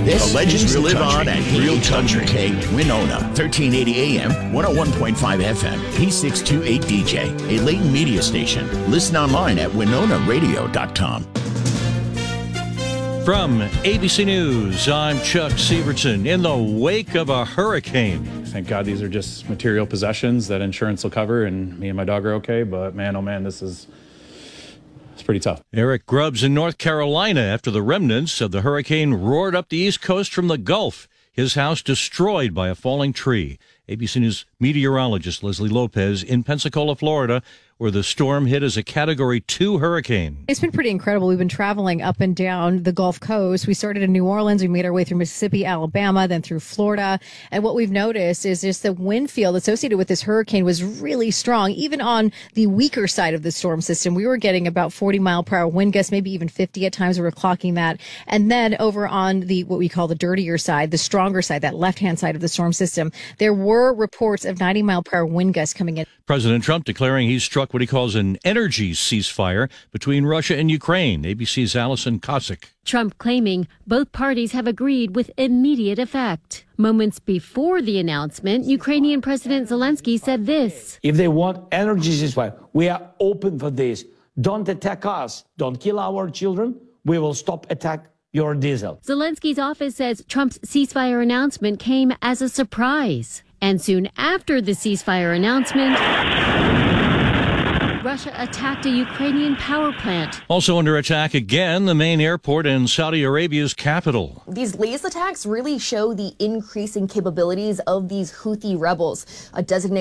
The legends live on at Real Country K, Winona, 1380 AM, 101.5 FM, P628DJ, a Layton media station. Listen online at WinonaRadio.com. From ABC News, I'm Chuck Severson. In the wake of a hurricane. Thank God these are just material possessions that insurance will cover, and me and my dog are okay. But man, oh man, it's pretty tough. Eric Grubbs in North Carolina after the remnants of the hurricane roared up the East Coast from the Gulf. His house destroyed by a falling tree. ABC News meteorologist Leslie Lopez in Pensacola, Florida, where the storm hit as a Category 2 hurricane. It's been pretty incredible. We've been traveling up and down the Gulf Coast. We started in New Orleans. We made our way through Mississippi, Alabama, then through Florida. And what we've noticed is just the wind field associated with this hurricane was really strong. Even on the weaker side of the storm system, we were getting about 40-mile-per-hour wind gusts, maybe even 50 at times. We were clocking that. And then over on the what we call the dirtier side, the stronger side, that left-hand side of the storm system, there were reports of 90-mile-per-hour wind gusts coming in. President Trump declaring he's struck what he calls an energy ceasefire between Russia and Ukraine. ABC's Allison Kosick. Trump claiming both parties have agreed with immediate effect. Moments before the announcement, Ukrainian President Zelensky said this. If they want energy ceasefire, we are open for this. Don't attack us. Don't kill our children. We will stop attack your diesel. Zelensky's office says Trump's ceasefire announcement came as a surprise. And soon after the ceasefire announcement, Russia attacked a Ukrainian power plant. Also under attack again, the main airport in Saudi Arabia's capital. These latest attacks really show the increasing capabilities of these Houthi rebels. A designated